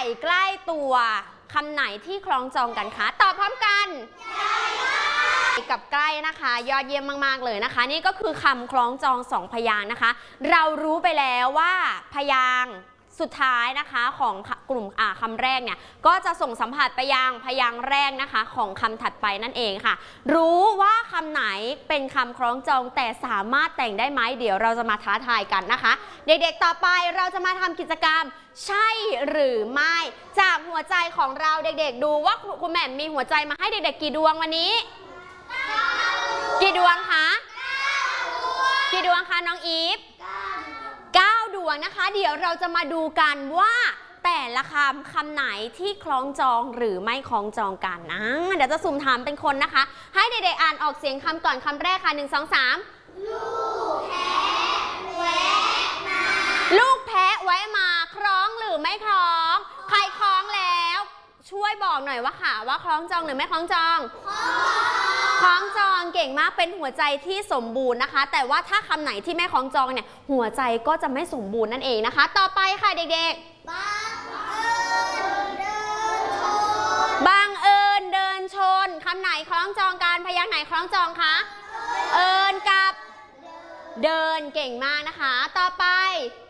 ใกล้ตัวคำไหนที่คล้องจองกันคะตอบพร้อมกันกับใกล้นะคะยอดเยี่ยมมากๆเลยนะคะนี่ก็คือคำคล้องจอง2พยางค์นะคะเรารู้ไปแล้วว่าพยางค์สุดท้ายนะคะของกลุ่มคำแรกเนี่ยก็จะส่งสัมผัสไปยังพยางค์แรกนะคะของคำถัดไปนั่นเองค่ะรู้ว่าคำไหนเป็นคำคล้องจองแต่สามารถแต่งได้ไหมเดี๋ยวเราจะมาท้าทายกันนะคะเด็กๆต่อไปเราจะมาทำกิจกรรมใช่หรือไม่จากหัวใจของเราเด็กๆดูว่าคุณแหม่มมีหัวใจมาให้เด็กๆกี่ดวงวันนี้กี่ดวงคะกี่ดวงคะน้องอีฟ9 ดวงนะคะเดี๋ยวเราจะมาดูกันว่าแต่ละคำไหนที่คล้องจองหรือไม่คล้องจองกันนะเดี๋ยวจะสุ่มถามเป็นคนนะคะให้เด็กๆอ่านออกเสียงคำก่อนคำแรกค่ะ1 2 3ลูกแพะแวะมาลูกแพะแวะมาคล้องหรือไม่คล้องใครคล้องแล้วช่วยบอกหน่อยว่าค่ะว่าคล้องจองหรือไม่คล้องจองคล้องจองเก่งมากเป็นหัวใจที่สมบูรณ์นะคะแต่ว่าถ้าคำไหนที่ไม่คล้องจองเนี่ยหัวใจก็จะไม่สมบูรณ์นั่นเองนะคะต่อไปค่ะเด็กๆบังเอิญเดินชนคำไหนคล้องจองกันพยางค์ไหนคล้องจองคะเอิญกับเดินเก่งมากนะคะต่อไป